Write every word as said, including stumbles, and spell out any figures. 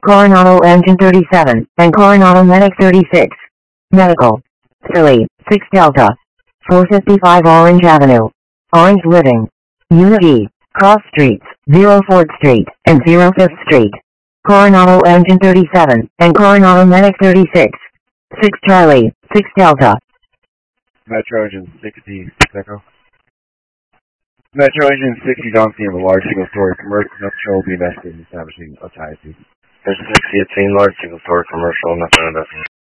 Coronado Engine thirty-seven, and Coronado Medic thirty-six. Medical. Philly, six Delta. four fifty-five Orange Avenue. Orange Living. Unit E. Cross Streets, zero fourth Street, and zero fifth Street. Coronado Engine thirty-seven, and Coronado Medic thirty-six. six Charlie, six Delta. Metro Engine sixty, Echo. Metro Engine sixty, don't see a large single-story commercial industrial will be invested in establishing a tie to. There's sixty, a large single-story commercial, nothing investing.